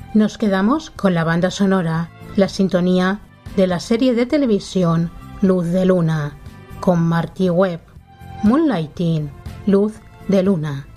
Nos quedamos con la banda sonora, la sintonía de la serie de televisión Luz de Luna, con Martí Webb, Moonlighting, Luz de Luna.